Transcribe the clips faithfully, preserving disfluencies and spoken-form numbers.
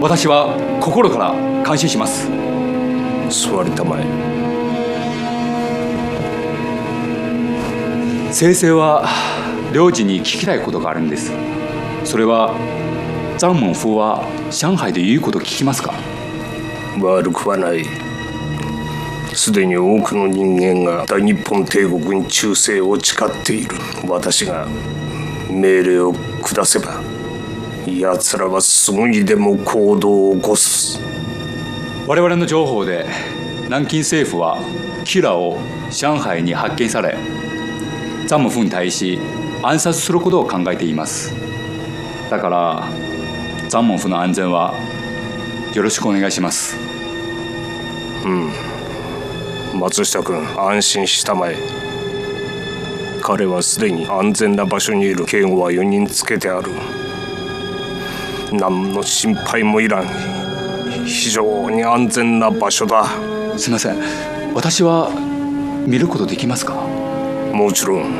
私は心から感心します。 座りたまえ。 先生は領事に聞きたいことがあるんです。それはザンモン夫は上海で言うこと聞きますか？ 悪くはない。すでに多くの人間が大日本帝国に忠誠を誓っている。私が命令を下せば奴らはすぐにでも行動を起こす。 我々の情報で南京政府はキラーを上海に発見され、ザンモフに対し暗殺することを考えています。だからザンモフの安全はよろしくお願いします。 うん、松下君、安心したまえ。彼はすでに安全な場所にいる。警護はよにんつけてある。何の心配もいらん。非常に安全な場所だ。 すみません、私は見ることできますか？ もちろん。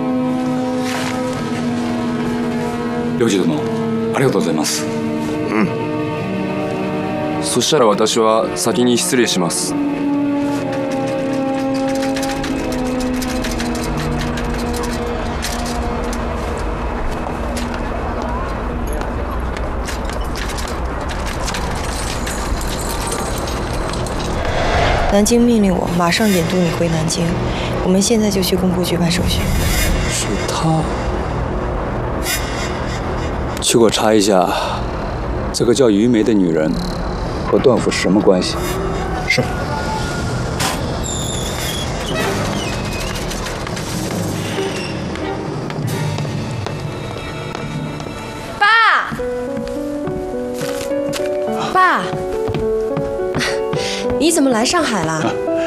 領事殿、ありがとうございます。 うん。 そしたら私は先に失礼します。 南京命令我马上引渡你回南京，我们现在就去工部举办手续。 是他。去给我查一下，这个叫于梅的女人和段府什么关系？ 是。 爸，爸，你怎么来上海了？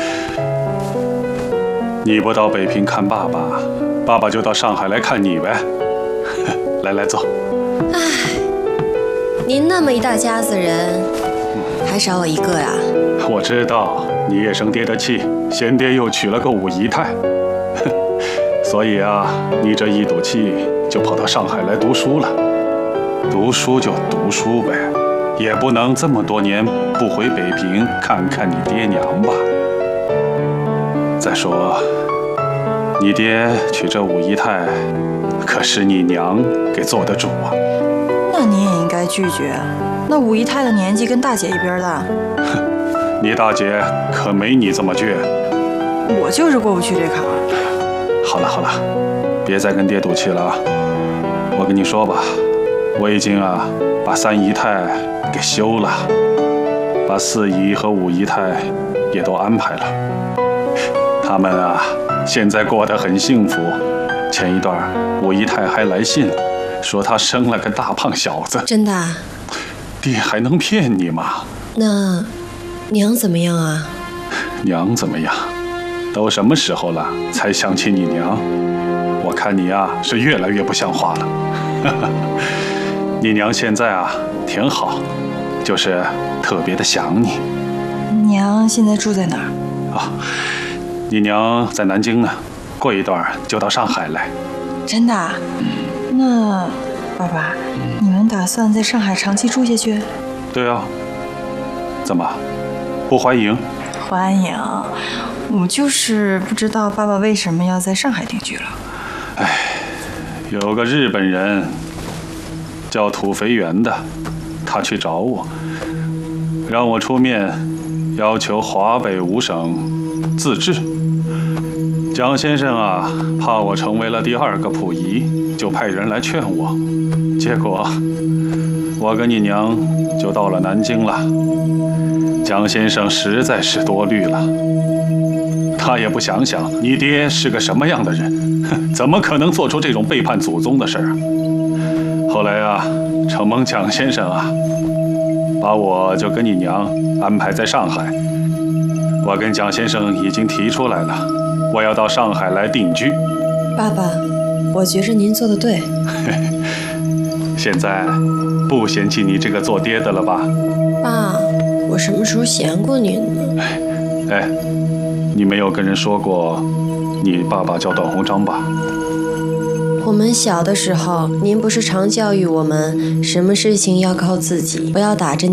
你不到北平看爸爸，爸爸就到上海来看你呗。来来，走。 唉，您那么一大家子人，还少我一个呀？ 我知道你也生爹的气，贤爹又娶了个五姨太，所以啊，你这一赌气就跑到上海来读书了。读书就读书呗，也不能这么多年不回北平看看你爹娘吧。再说，你爹娶这五姨太，可是你娘给做的主啊。 那你也应该拒绝。那五姨太的年纪跟大姐一边大。 哼，你大姐可没你这么倔。 我就是过不去这坎儿。 好了好了，别再跟爹赌气了啊！我跟你说吧，我已经啊把三姨太给休了，把四姨和五姨太也都安排了。他们啊现在过得很幸福。前一段五姨太还来信，说她生了个大胖小子。 真的啊？ 爹还能骗你吗？ 那娘怎么样啊？ 娘怎么样？都什么时候了，才想起你娘？我看你啊是越来越不像话了。你娘现在啊挺好，就是特别的想你。 娘现在住在哪儿？ 啊，你娘在南京呢，过一段就到上海来。 真的啊？那爸爸，你们打算在上海长期住下去？ 对啊。怎么，不欢迎？ 欢迎。我就是不知道爸爸为什么要在上海定居了。 哎，有个日本人叫土肥原的，他去找我，让我出面要求华北五省自治。蒋先生啊，怕我成为了第二个溥仪，就派人来劝我。结果我跟你娘就到了南京了。蒋先生实在是多虑了，他也不想想你爹是个什么样的人，哼，怎么可能做出这种背叛祖宗的事儿啊？后来啊，承蒙蒋先生啊，把我就跟你娘安排在上海。我跟蒋先生已经提出来了，我要到上海来定居。 爸爸，我觉着您做的对。 现在不嫌弃你这个做爹的了吧？ 爸，我什么时候嫌过您呢？ 哎，你没有跟人说过你爸爸叫段鸿章吧？ 我们小的时候，您不是常教育我们，什么事情要靠自己，不要打着